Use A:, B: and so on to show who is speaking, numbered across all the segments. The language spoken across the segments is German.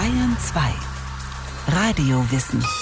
A: Bayern 2 Radiowissen.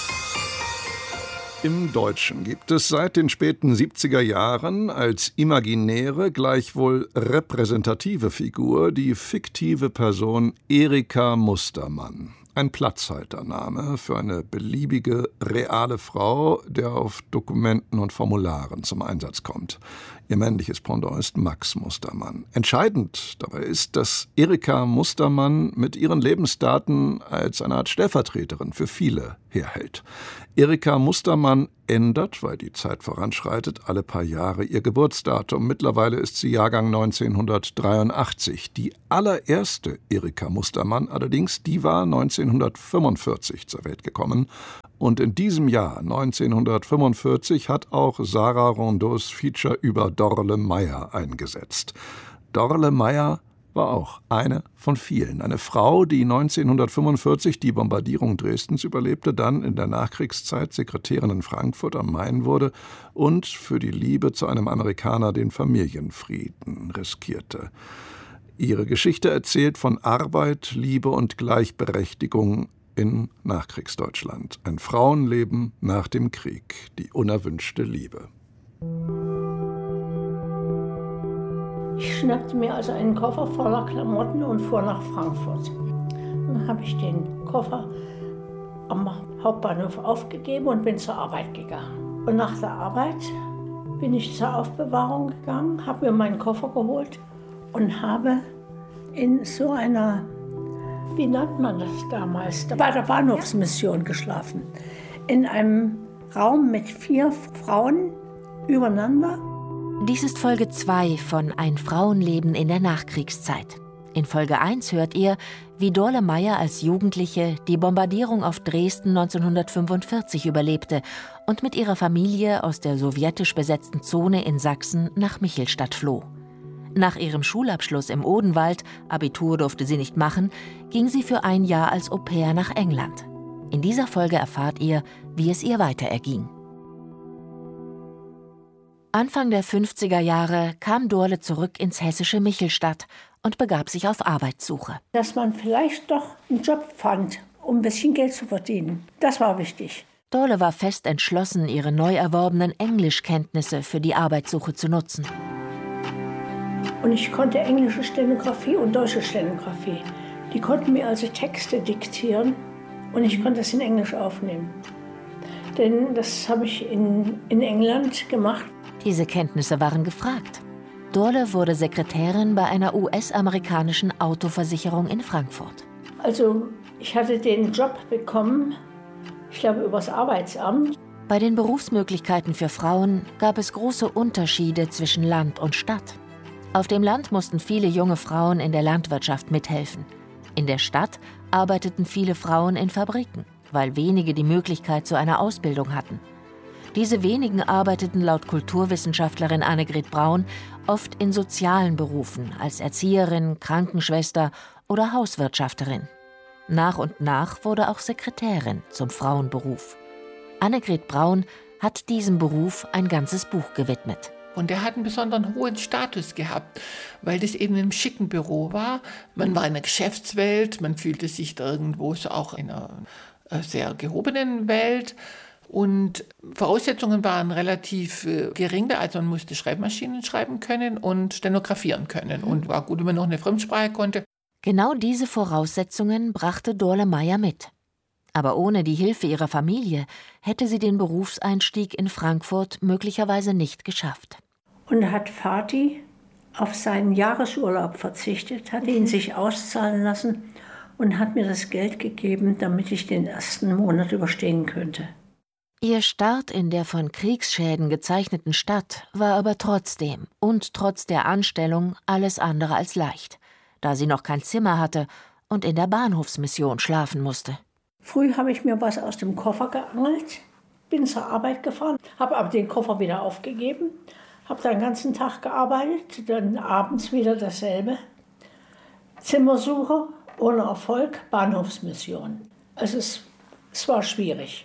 B: Im Deutschen gibt es seit den späten 70er Jahren als imaginäre, gleichwohl repräsentative Figur die fiktive Person Erika Mustermann. Ein Platzhaltername für eine beliebige, reale Frau, der auf Dokumenten und Formularen zum Einsatz kommt. Ihr männliches Pendant ist Max Mustermann. Entscheidend dabei ist, dass Erika Mustermann mit ihren Lebensdaten als eine Art Stellvertreterin für viele herhält. Erika Mustermann ändert, weil die Zeit voranschreitet, alle paar Jahre ihr Geburtsdatum. Mittlerweile ist sie Jahrgang 1983. Die allererste Erika Mustermann allerdings, die war 1945 zur Welt gekommen. Und in diesem Jahr, 1945, hat auch Sarah Rondeaus Feature über Dorle Meyer eingesetzt. Dorle Meyer war auch eine von vielen. Eine Frau, die 1945 die Bombardierung Dresdens überlebte, dann in der Nachkriegszeit Sekretärin in Frankfurt am Main wurde und für die Liebe zu einem Amerikaner den Familienfrieden riskierte. Ihre Geschichte erzählt von Arbeit, Liebe und Gleichberechtigung in Nachkriegsdeutschland. Ein Frauenleben nach dem Krieg, die unerwünschte Liebe.
C: Ich schnappte mir also einen Koffer voller Klamotten und fuhr nach Frankfurt. Dann habe ich den Koffer am Hauptbahnhof aufgegeben und bin zur Arbeit gegangen. Und nach der Arbeit bin ich zur Aufbewahrung gegangen, habe mir meinen Koffer geholt und habe in so einer, wie nannt man das damals, bei der Bahnhofsmission geschlafen. In einem Raum mit 4 Frauen übereinander.
D: Dies ist Folge 2 von Ein Frauenleben in der Nachkriegszeit. In Folge 1 hört ihr, wie Dorle Meyer als Jugendliche die Bombardierung auf Dresden 1945 überlebte und mit ihrer Familie aus der sowjetisch besetzten Zone in Sachsen nach Michelstadt floh. Nach ihrem Schulabschluss im Odenwald, Abitur durfte sie nicht machen, ging sie für ein Jahr als Au-pair nach England. In dieser Folge erfahrt ihr, wie es ihr weiter erging. Anfang der 50er Jahre kam Dorle zurück ins hessische Michelstadt und begab sich auf Arbeitssuche.
C: Dass man vielleicht doch einen Job fand, um ein bisschen Geld zu verdienen. Das war wichtig.
D: Dorle war fest entschlossen, ihre neu erworbenen Englischkenntnisse für die Arbeitssuche zu nutzen.
C: Und ich konnte englische Stenografie und deutsche Stenografie. Die konnten mir also Texte diktieren und ich konnte das in Englisch aufnehmen. Denn das habe ich in England gemacht.
D: Diese Kenntnisse waren gefragt. Dorle wurde Sekretärin bei einer US-amerikanischen Autoversicherung in Frankfurt.
C: Also ich hatte den Job bekommen, ich glaube übers Arbeitsamt.
D: Bei den Berufsmöglichkeiten für Frauen gab es große Unterschiede zwischen Land und Stadt. Auf dem Land mussten viele junge Frauen in der Landwirtschaft mithelfen. In der Stadt arbeiteten viele Frauen in Fabriken, weil wenige die Möglichkeit zu einer Ausbildung hatten. Diese wenigen arbeiteten laut Kulturwissenschaftlerin Annegret Braun oft in sozialen Berufen als Erzieherin, Krankenschwester oder Hauswirtschafterin. Nach und nach wurde auch Sekretärin zum Frauenberuf. Annegret Braun hat diesem Beruf ein ganzes Buch gewidmet.
E: Und er hat einen besonderen hohen Status gehabt, weil das eben im schicken Büro war. Man war in der Geschäftswelt, man fühlte sich da irgendwo so auch in einer sehr gehobenen Welt. Und Voraussetzungen waren relativ gering, also man musste Schreibmaschinen schreiben können und stenografieren können. Und war gut, wenn man noch eine Fremdsprache konnte.
D: Genau diese Voraussetzungen brachte Dorle Meyer mit. Aber ohne die Hilfe ihrer Familie hätte sie den Berufseinstieg in Frankfurt möglicherweise nicht geschafft.
C: Und hat Vati auf seinen Jahresurlaub verzichtet, hat ihn sich auszahlen lassen und hat mir das Geld gegeben, damit ich den ersten Monat überstehen könnte.
D: Ihr Start in der von Kriegsschäden gezeichneten Stadt war aber trotzdem und trotz der Anstellung alles andere als leicht, da sie noch kein Zimmer hatte und in der Bahnhofsmission schlafen musste.
C: Früh habe ich mir was aus dem Koffer geangelt, bin zur Arbeit gefahren, habe aber den Koffer wieder aufgegeben, habe den ganzen Tag gearbeitet, dann abends wieder dasselbe. Zimmersuche, ohne Erfolg, Bahnhofsmission. Also es war schwierig.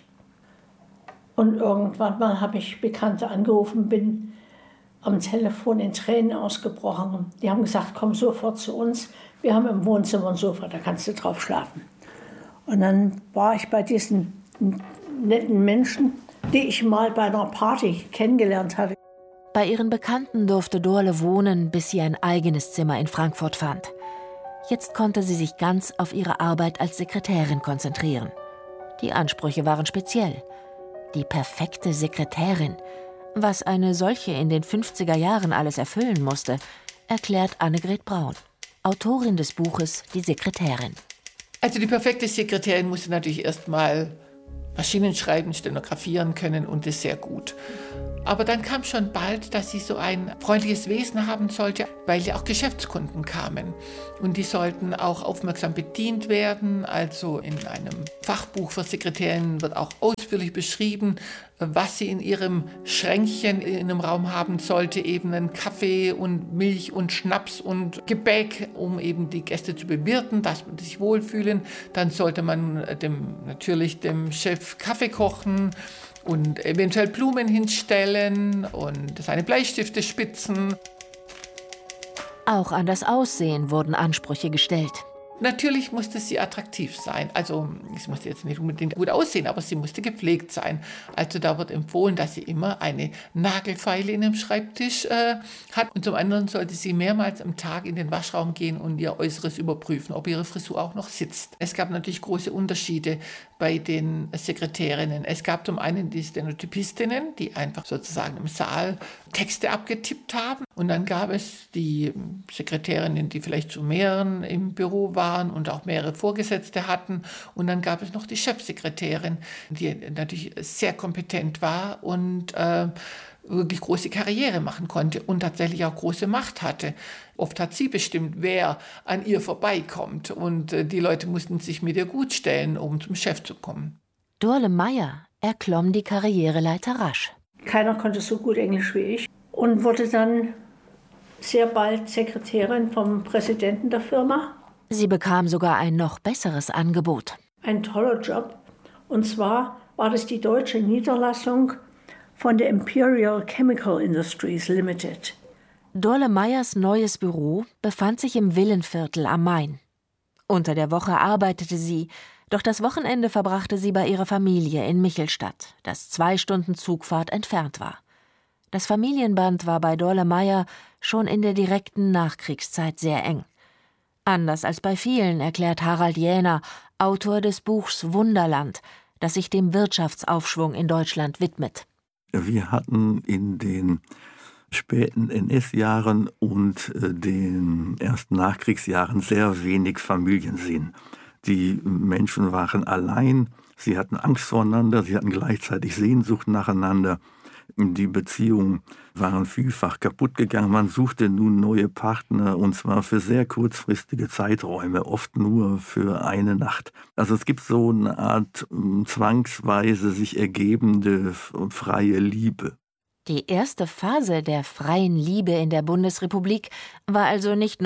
C: Und irgendwann mal habe ich Bekannte angerufen, bin am Telefon in Tränen ausgebrochen. Die haben gesagt, komm sofort zu uns, wir haben im Wohnzimmer ein Sofa, da kannst du drauf schlafen. Und dann war ich bei diesen netten Menschen, die ich mal bei einer Party kennengelernt hatte.
D: Bei ihren Bekannten durfte Dorle wohnen, bis sie ein eigenes Zimmer in Frankfurt fand. Jetzt konnte sie sich ganz auf ihre Arbeit als Sekretärin konzentrieren. Die Ansprüche waren speziell. Die perfekte Sekretärin. Was eine solche in den 50er Jahren alles erfüllen musste, erklärt Annegret Braun, Autorin des Buches Die Sekretärin.
E: Also die perfekte Sekretärin musste natürlich erst mal Maschinen schreiben, stenografieren können und das sehr gut. Aber dann kam schon bald, dass sie so ein freundliches Wesen haben sollte, weil ja auch Geschäftskunden kamen. Und die sollten auch aufmerksam bedient werden. Also in einem Fachbuch für Sekretärinnen wird auch ausführlich beschrieben, was sie in ihrem Schränkchen in einem Raum haben sollte. Eben einen Kaffee und Milch und Schnaps und Gebäck, um eben die Gäste zu bewirten, dass sie sich wohlfühlen. Dann sollte man natürlich dem Chef Kaffee kochen und eventuell Blumen hinstellen und seine Bleistifte spitzen.
D: Auch an das Aussehen wurden Ansprüche gestellt.
E: Natürlich musste sie attraktiv sein. Also sie musste jetzt nicht unbedingt gut aussehen, aber sie musste gepflegt sein. Also da wird empfohlen, dass sie immer eine Nagelfeile in dem Schreibtisch hat. Und zum anderen sollte sie mehrmals am Tag in den Waschraum gehen und ihr Äußeres überprüfen, ob ihre Frisur auch noch sitzt. Es gab natürlich große Unterschiede bei den Sekretärinnen. Es gab zum einen die Stenotypistinnen, die einfach sozusagen im Saal Texte abgetippt haben. Und dann gab es die Sekretärinnen, die vielleicht zu mehreren im Büro waren und auch mehrere Vorgesetzte hatten. Und dann gab es noch die Chefsekretärin, die natürlich sehr kompetent war und wirklich große Karriere machen konnte und tatsächlich auch große Macht hatte. Oft hat sie bestimmt, wer an ihr vorbeikommt. Und die Leute mussten sich mit ihr gut stellen, um zum Chef zu kommen.
D: Dorle Meyer erklomm die Karriereleiter rasch.
C: Keiner konnte so gut Englisch wie ich und wurde dann sehr bald Sekretärin vom Präsidenten der Firma.
D: Sie bekam sogar ein noch besseres Angebot.
C: Ein toller Job. Und zwar war das die deutsche Niederlassung von der Imperial Chemical Industries Limited.
D: Dorle Meyers neues Büro befand sich im Villenviertel am Main. Unter der Woche arbeitete sie, doch das Wochenende verbrachte sie bei ihrer Familie in Michelstadt, das 2 Stunden Zugfahrt entfernt war. Das Familienband war bei Dorle Meyer schon in der direkten Nachkriegszeit sehr eng. Anders als bei vielen, erklärt Harald Jähner, Autor des Buchs Wunderland, das sich dem Wirtschaftsaufschwung in Deutschland widmet.
A: Wir hatten in den späten NS-Jahren und den ersten Nachkriegsjahren sehr wenig Familiensinn. Die Menschen waren allein, sie hatten Angst voreinander, sie hatten gleichzeitig Sehnsucht nacheinander. Die Beziehungen waren vielfach kaputt gegangen. Man suchte nun neue Partner, und zwar für sehr kurzfristige Zeiträume, oft nur für eine Nacht. Also es gibt so eine Art zwangsweise sich ergebende freie Liebe.
D: Die erste Phase der freien Liebe in der Bundesrepublik war also nicht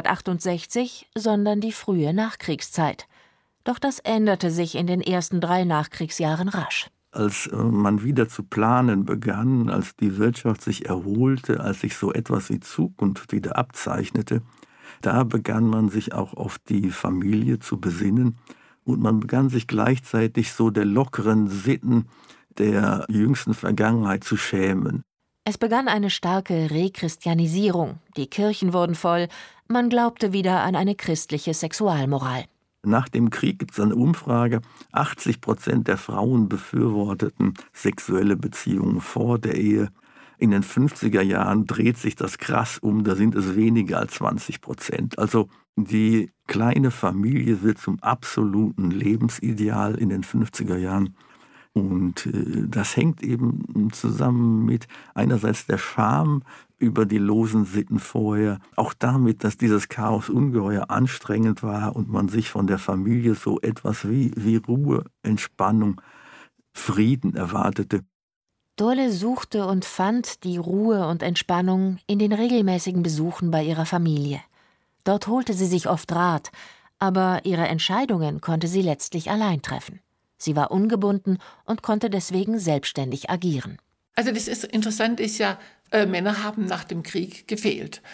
D: 1968, sondern die frühe Nachkriegszeit. Doch das änderte sich in den ersten 3 Nachkriegsjahren rasch.
A: Als man wieder zu planen begann, als die Wirtschaft sich erholte, als sich so etwas wie Zukunft wieder abzeichnete, da begann man sich auch auf die Familie zu besinnen und man begann sich gleichzeitig so der lockeren Sitten der jüngsten Vergangenheit zu schämen.
D: Es begann eine starke Rechristianisierung, die Kirchen wurden voll, man glaubte wieder an eine christliche Sexualmoral.
A: Nach dem Krieg gibt es eine Umfrage, 80% der Frauen befürworteten sexuelle Beziehungen vor der Ehe. In den 50er Jahren dreht sich das krass um, da sind es weniger als 20%. Also die kleine Familie wird zum absoluten Lebensideal in den 50er Jahren. Und das hängt eben zusammen mit einerseits der Scham über die losen Sitten vorher, auch damit, dass dieses Chaos ungeheuer anstrengend war und man sich von der Familie so etwas wie Ruhe, Entspannung, Frieden erwartete.
D: Dorle suchte und fand die Ruhe und Entspannung in den regelmäßigen Besuchen bei ihrer Familie. Dort holte sie sich oft Rat, aber ihre Entscheidungen konnte sie letztlich allein treffen. Sie war ungebunden und konnte deswegen selbstständig agieren.
E: Also das ist interessant, ist ja, Männer haben nach dem Krieg gefehlt.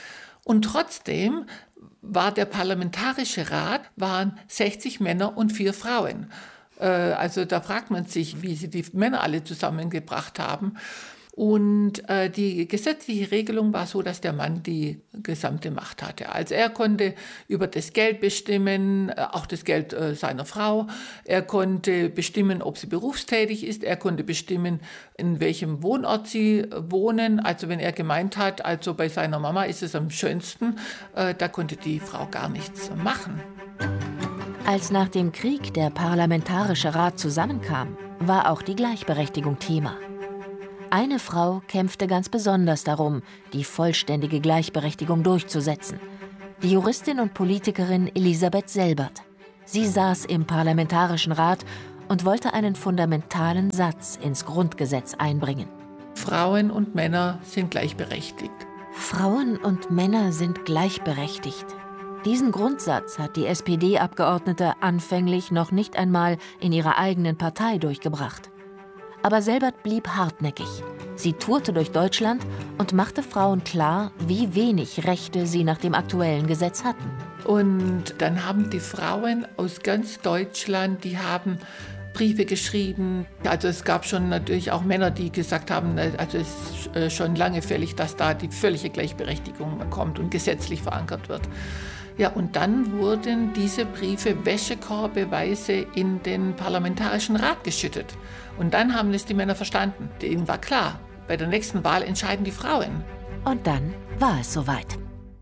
E: Und trotzdem war der Parlamentarische Rat, waren 60 Männer und 4 Frauen. Also da fragt man sich, wie sie die Männer alle zusammengebracht haben. Und die gesetzliche Regelung war so, dass der Mann die gesamte Macht hatte. Also er konnte über das Geld bestimmen, auch das Geld seiner Frau. Er konnte bestimmen, ob sie berufstätig ist. Er konnte bestimmen, in welchem Wohnort sie wohnen. Also wenn er gemeint hat, also bei seiner Mama ist es am schönsten, da konnte die Frau gar nichts machen.
D: Als nach dem Krieg der Parlamentarische Rat zusammenkam, war auch die Gleichberechtigung Thema. Eine Frau kämpfte ganz besonders darum, die vollständige Gleichberechtigung durchzusetzen. Die Juristin und Politikerin Elisabeth Selbert. Sie saß im Parlamentarischen Rat und wollte einen fundamentalen Satz ins Grundgesetz einbringen.
E: Frauen und Männer sind gleichberechtigt.
D: Frauen und Männer sind gleichberechtigt. Diesen Grundsatz hat die SPD-Abgeordnete anfänglich noch nicht einmal in ihrer eigenen Partei durchgebracht. Aber Selbert blieb hartnäckig. Sie tourte durch Deutschland und machte Frauen klar, wie wenig Rechte sie nach dem aktuellen Gesetz hatten.
E: Und dann haben die Frauen aus ganz Deutschland, die haben Briefe geschrieben. Also es gab schon natürlich auch Männer, die gesagt haben, also es ist schon lange fällig, dass da die völlige Gleichberechtigung kommt und gesetzlich verankert wird. Ja, und dann wurden diese Briefe wäschekorbeweise in den Parlamentarischen Rat geschüttet. Und dann haben es die Männer verstanden. Denen war klar, bei der nächsten Wahl entscheiden die Frauen.
D: Und dann war es soweit.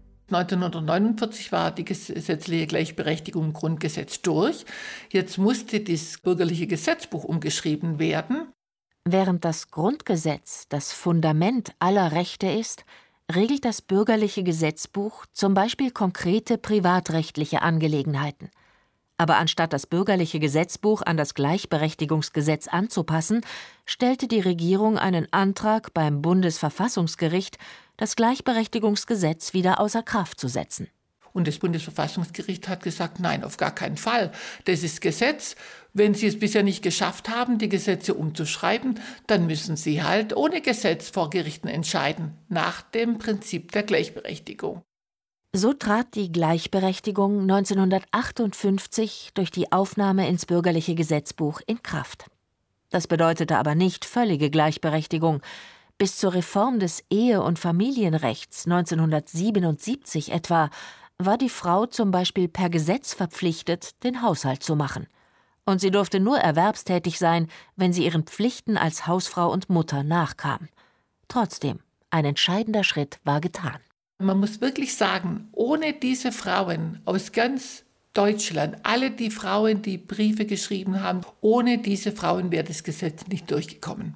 E: 1949 war die gesetzliche Gleichberechtigung im Grundgesetz durch. Jetzt musste das bürgerliche Gesetzbuch umgeschrieben werden.
D: Während das Grundgesetz das Fundament aller Rechte ist, regelt das bürgerliche Gesetzbuch zum Beispiel konkrete privatrechtliche Angelegenheiten. Aber anstatt das bürgerliche Gesetzbuch an das Gleichberechtigungsgesetz anzupassen, stellte die Regierung einen Antrag beim Bundesverfassungsgericht, das Gleichberechtigungsgesetz wieder außer Kraft zu setzen.
E: Und das Bundesverfassungsgericht hat gesagt, nein, auf gar keinen Fall. Das ist Gesetz. Wenn Sie es bisher nicht geschafft haben, die Gesetze umzuschreiben, dann müssen Sie halt ohne Gesetz vor Gerichten entscheiden, nach dem Prinzip der Gleichberechtigung.
D: So trat die Gleichberechtigung 1958 durch die Aufnahme ins bürgerliche Gesetzbuch in Kraft. Das bedeutete aber nicht völlige Gleichberechtigung. Bis zur Reform des Ehe- und Familienrechts 1977 etwa war die Frau zum Beispiel per Gesetz verpflichtet, den Haushalt zu machen. Und sie durfte nur erwerbstätig sein, wenn sie ihren Pflichten als Hausfrau und Mutter nachkam. Trotzdem, ein entscheidender Schritt war getan.
E: Man muss wirklich sagen, ohne diese Frauen aus ganz Deutschland, alle die Frauen, die Briefe geschrieben haben, ohne diese Frauen wäre das Gesetz nicht durchgekommen.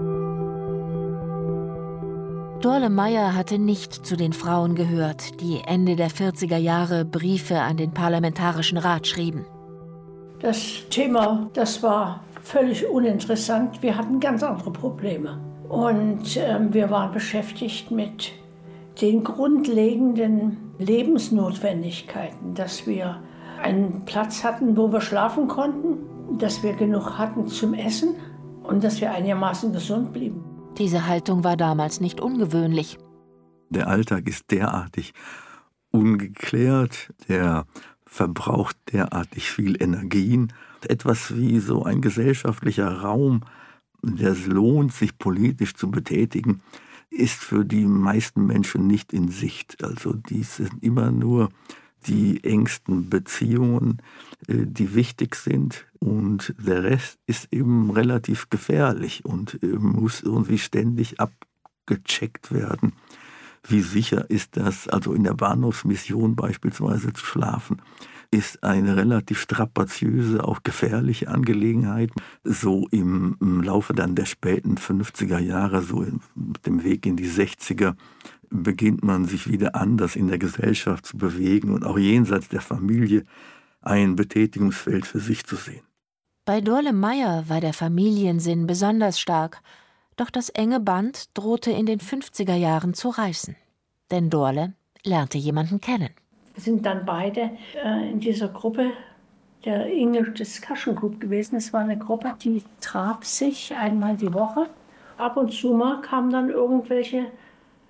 D: Dorle Meyer hatte nicht zu den Frauen gehört, die Ende der 40er Jahre Briefe an den Parlamentarischen Rat schrieben.
C: Das Thema, das war völlig uninteressant. Wir hatten ganz andere Probleme. Und wir waren beschäftigt mit den grundlegenden Lebensnotwendigkeiten, dass wir einen Platz hatten, wo wir schlafen konnten, dass wir genug hatten zum Essen und dass wir einigermaßen gesund blieben.
D: Diese Haltung war damals nicht ungewöhnlich.
A: Der Alltag ist derartig ungeklärt, der verbraucht derartig viel Energien. Etwas wie so ein gesellschaftlicher Raum, der es lohnt, sich politisch zu betätigen, ist für die meisten Menschen nicht in Sicht. Also dies sind immer nur die engsten Beziehungen, die wichtig sind, und der Rest ist eben relativ gefährlich und muss irgendwie ständig abgecheckt werden. Wie sicher ist das? Also in der Bahnhofsmission beispielsweise zu schlafen, ist eine relativ strapaziöse, auch gefährliche Angelegenheit. So im Laufe dann der späten 50er Jahre, so mit dem Weg in die 60er, beginnt man sich wieder anders in der Gesellschaft zu bewegen und auch jenseits der Familie ein Betätigungsfeld für sich zu sehen.
D: Bei Dorle Meyer war der Familiensinn besonders stark, doch das enge Band drohte in den 50er Jahren zu reißen. Denn Dorle lernte jemanden kennen.
C: Wir sind dann beide in dieser Gruppe der English Discussion Group gewesen. Es war eine Gruppe, die traf sich einmal die Woche. Ab und zu mal kamen dann irgendwelche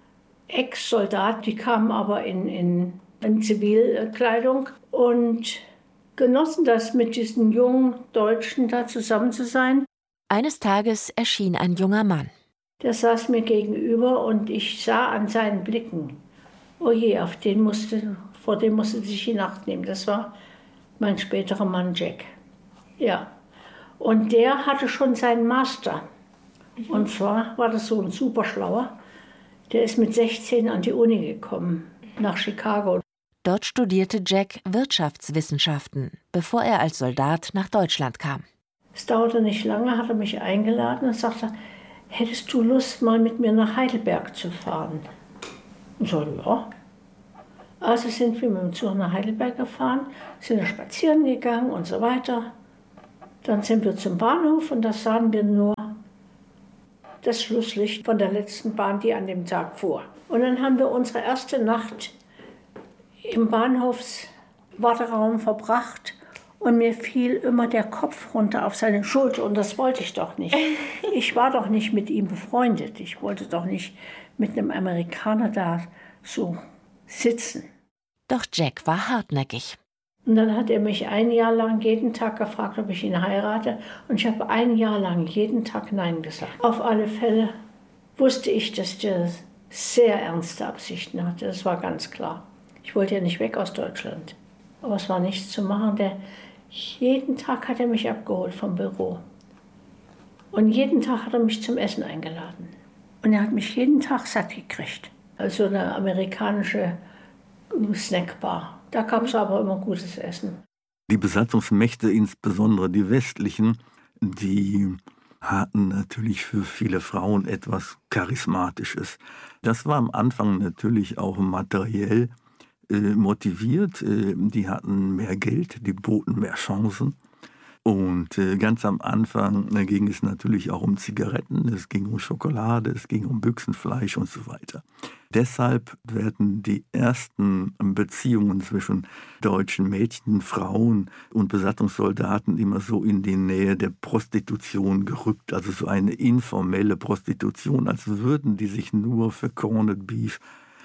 C: Ex-Soldat, die kamen aber in Zivilkleidung und genossen das, mit diesen jungen Deutschen da zusammen zu sein.
D: Eines Tages erschien ein junger Mann.
C: Der saß mir gegenüber und ich sah an seinen Blicken, oh je, vor dem musste sich in Acht nehmen. Das war mein späterer Mann Jack. Ja. Und der hatte schon seinen Master. Und zwar war das so ein Superschlauer. Der ist mit 16 an die Uni gekommen, nach Chicago.
D: Dort studierte Jack Wirtschaftswissenschaften, bevor er als Soldat nach Deutschland kam.
C: Es dauerte nicht lange, hat er mich eingeladen und sagte, hättest du Lust, mal mit mir nach Heidelberg zu fahren? Und so, ja. Also sind wir mit dem Zug nach Heidelberg gefahren, sind da spazieren gegangen und so weiter. Dann sind wir zum Bahnhof und da sahen wir nur das Schlusslicht von der letzten Bahn, die an dem Tag fuhr. Und dann haben wir unsere erste Nacht im Bahnhofswarteraum verbracht und mir fiel immer der Kopf runter auf seine Schulter und das wollte ich doch nicht. Ich war doch nicht mit ihm befreundet. Ich wollte doch nicht mit einem Amerikaner da so sitzen.
D: Doch Jack war hartnäckig.
C: Und dann hat er mich ein Jahr lang jeden Tag gefragt, ob ich ihn heirate. Und ich habe ein Jahr lang jeden Tag Nein gesagt. Auf alle Fälle wusste ich, dass der sehr ernste Absichten hatte. Das war ganz klar. Ich wollte ja nicht weg aus Deutschland. Aber es war nichts zu machen. Jeden Tag hat er mich abgeholt vom Büro. Und jeden Tag hat er mich zum Essen eingeladen. Und er hat mich jeden Tag satt gekriegt. Also eine amerikanische Snackbar. Da gab es aber immer gutes Essen.
A: Die Besatzungsmächte, insbesondere die westlichen, die hatten natürlich für viele Frauen etwas Charismatisches. Das war am Anfang natürlich auch materiell motiviert. Die hatten mehr Geld, die boten mehr Chancen. Und ganz am Anfang ging es natürlich auch um Zigaretten, es ging um Schokolade, es ging um Büchsenfleisch und so weiter. Deshalb werden die ersten Beziehungen zwischen deutschen Mädchen, Frauen und Besatzungssoldaten immer so in die Nähe der Prostitution gerückt. Also so eine informelle Prostitution, als würden die sich nur für Corned Beef,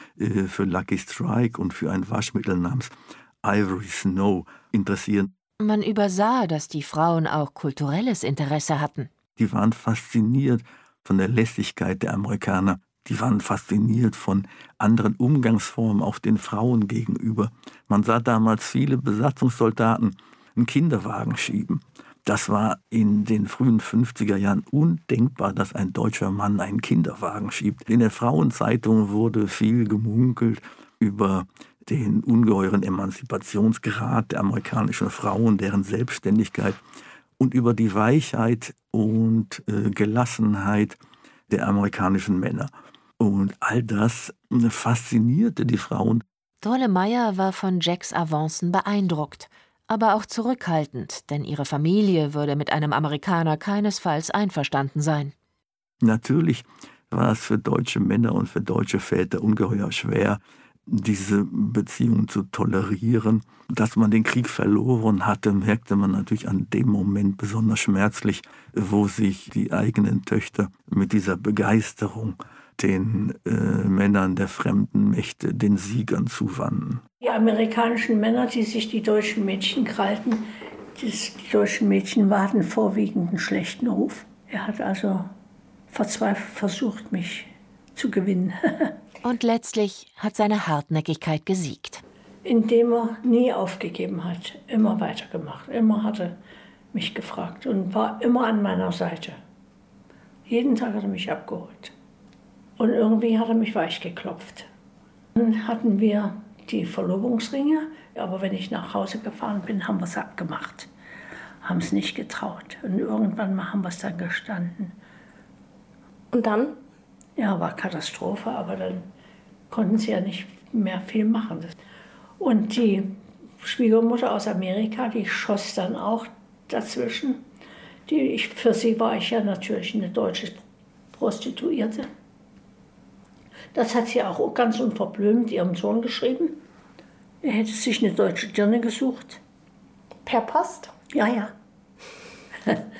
A: für Lucky Strike und für ein Waschmittel namens Ivory Snow interessieren.
D: Man übersah, dass die Frauen auch kulturelles Interesse hatten.
A: Die waren fasziniert von der Lässigkeit der Amerikaner. Die waren fasziniert von anderen Umgangsformen auch den Frauen gegenüber. Man sah damals viele Besatzungssoldaten einen Kinderwagen schieben. Das war in den frühen 50er Jahren undenkbar, dass ein deutscher Mann einen Kinderwagen schiebt. In der Frauenzeitung wurde viel gemunkelt über den ungeheuren Emanzipationsgrad der amerikanischen Frauen, deren Selbstständigkeit und über die Weichheit und Gelassenheit der amerikanischen Männer. Und all das faszinierte die Frauen.
D: Dorle Meyer war von Jacks Avancen beeindruckt, aber auch zurückhaltend, denn ihre Familie würde mit einem Amerikaner keinesfalls einverstanden sein.
A: Natürlich war es für deutsche Männer und für deutsche Väter ungeheuer schwer, diese Beziehung zu tolerieren. Dass man den Krieg verloren hatte, merkte man natürlich an dem Moment besonders schmerzlich, wo sich die eigenen Töchter mit dieser Begeisterung den Männern der fremden Mächte, den Siegern zuwandten.
C: Die amerikanischen Männer, die sich die deutschen Mädchen krallten, die deutschen Mädchen hatten vorwiegend einen schlechten Ruf. Er hat also verzweifelt versucht, mich zu gewinnen.
D: Und letztlich hat seine Hartnäckigkeit gesiegt.
C: Indem er nie aufgegeben hat, immer weitergemacht. Immer hat er mich gefragt und war immer an meiner Seite. Jeden Tag hat er mich abgeholt. Und irgendwie hat er mich weich geklopft. Dann hatten wir die Verlobungsringe, aber wenn ich nach Hause gefahren bin, haben wir es abgemacht. Haben es nicht getraut. Und irgendwann mal haben wir es dann gestanden.
F: Und dann?
C: Ja, war Katastrophe, aber dann konnten sie ja nicht mehr viel machen. Und die Schwiegermutter aus Amerika, die schoss dann auch dazwischen. Für sie war ich ja natürlich eine deutsche Prostituierte. Das hat sie auch ganz unverblümt ihrem Sohn geschrieben. Er hätte sich eine deutsche Dirne gesucht.
F: Per Post?
C: Ja, ja.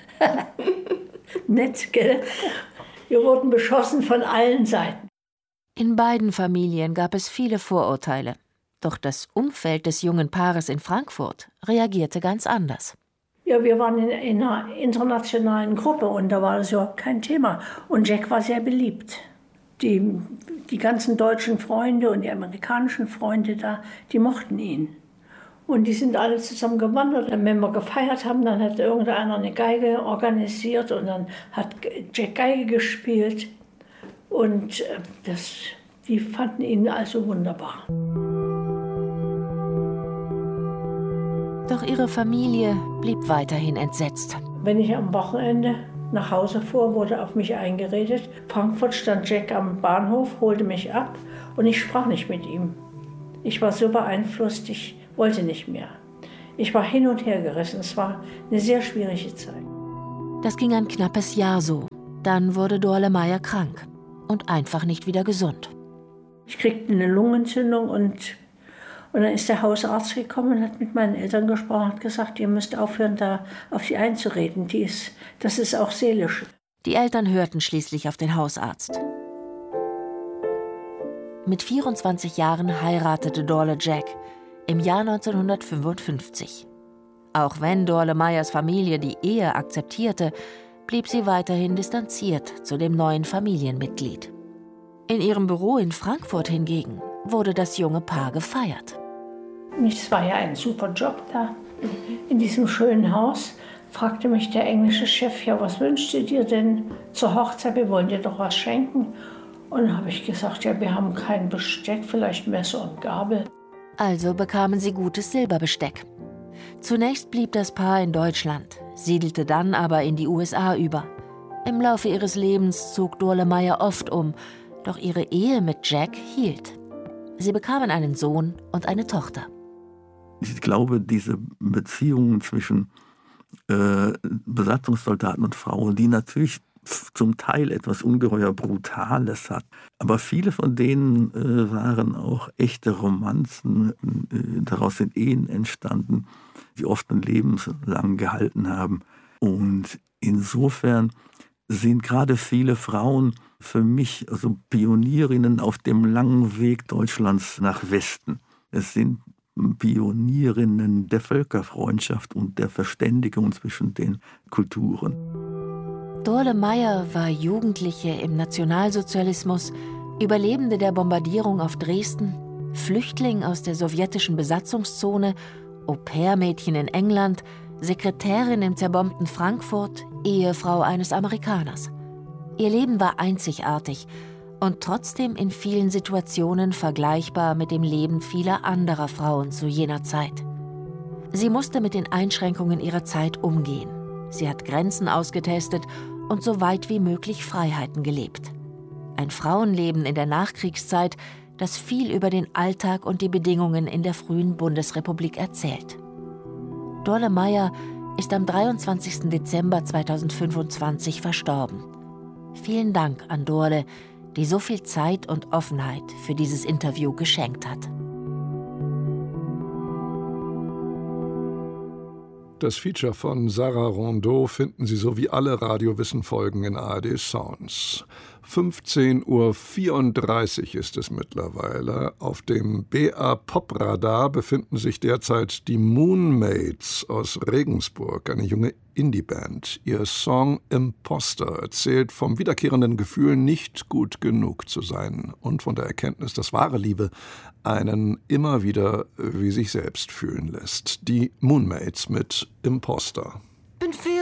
C: Nett, gell? Wir wurden beschossen von allen Seiten.
D: In beiden Familien gab es viele Vorurteile. Doch das Umfeld des jungen Paares in Frankfurt reagierte ganz anders.
C: Ja, wir waren in einer internationalen Gruppe und da war das überhaupt kein Thema. Und Jack war sehr beliebt. Die ganzen deutschen Freunde und die amerikanischen Freunde da, die mochten ihn. Und die sind alle zusammen gewandert. Und wenn wir gefeiert haben, dann hat irgendeiner eine Geige organisiert und dann hat Jack Geige gespielt. Und die fanden ihn also wunderbar.
D: Doch ihre Familie blieb weiterhin entsetzt.
C: Wenn ich am Wochenende nach Hause fuhr, wurde auf mich eingeredet. Frankfurt stand Jack am Bahnhof, holte mich ab und ich sprach nicht mit ihm. Ich war so beeinflusst, ich wollte nicht mehr. Ich war hin und her gerissen. Es war eine sehr schwierige Zeit.
D: Das ging ein knappes Jahr so. Dann wurde Dorle Meyer krank und einfach nicht wieder gesund.
C: Ich kriegte eine Lungenentzündung und dann ist der Hausarzt gekommen und hat mit meinen Eltern gesprochen und hat gesagt, ihr müsst aufhören, da auf sie einzureden. Das ist auch seelisch.
D: Die Eltern hörten schließlich auf den Hausarzt. Mit 24 Jahren heiratete Dorle Jack im Jahr 1955. Auch wenn Dorle Meyers Familie die Ehe akzeptierte, blieb sie weiterhin distanziert zu dem neuen Familienmitglied. In ihrem Büro in Frankfurt hingegen wurde das junge Paar gefeiert.
C: Es war ja ein super Job da in diesem schönen Haus. Fragte mich der englische Chef, ja, was wünschst du dir denn zur Hochzeit? Wir wollen dir doch was schenken. Und dann habe ich gesagt, ja, wir haben kein Besteck, vielleicht Messer und Gabel.
D: Also bekamen sie gutes Silberbesteck. Zunächst blieb das Paar in Deutschland, siedelte dann aber in die USA über. Im Laufe ihres Lebens zog Dorle Meyer oft um, doch ihre Ehe mit Jack hielt. Sie bekamen einen Sohn und eine Tochter.
A: Ich glaube, diese Beziehungen zwischen Besatzungssoldaten und Frauen, die natürlich zum Teil etwas ungeheuer Brutales hat, aber viele von denen waren auch echte Romanzen. Daraus sind Ehen entstanden, die oft ein lebenslang gehalten haben. Und insofern sind gerade viele Frauen für mich also Pionierinnen auf dem langen Weg Deutschlands nach Westen. Es sind Pionierinnen der Völkerfreundschaft und der Verständigung zwischen den Kulturen.
D: Dorle Meyer war Jugendliche im Nationalsozialismus, Überlebende der Bombardierung auf Dresden, Flüchtling aus der sowjetischen Besatzungszone, Au-pair-Mädchen in England, Sekretärin im zerbombten Frankfurt, Ehefrau eines Amerikaners. Ihr Leben war einzigartig und trotzdem in vielen Situationen vergleichbar mit dem Leben vieler anderer Frauen zu jener Zeit. Sie musste mit den Einschränkungen ihrer Zeit umgehen. Sie hat Grenzen ausgetestet und so weit wie möglich Freiheiten gelebt. Ein Frauenleben in der Nachkriegszeit, das viel über den Alltag und die Bedingungen in der frühen Bundesrepublik erzählt. Dorle Meyer ist am 23. Dezember 2025 verstorben. Vielen Dank an Dorle, die so viel Zeit und Offenheit für dieses Interview geschenkt hat.
B: Das Feature von Sarah Rondeau finden Sie sowie alle Radiowissen-Folgen in ARD Sounds. 15:34 Uhr ist es mittlerweile. Auf dem BA-Pop-Radar befinden sich derzeit die Moonmates aus Regensburg, eine junge Indie-Band. Ihr Song Imposter erzählt vom wiederkehrenden Gefühl, nicht gut genug zu sein und von der Erkenntnis, dass wahre Liebe einen immer wieder wie sich selbst fühlen lässt. Die Moonmates mit Imposter.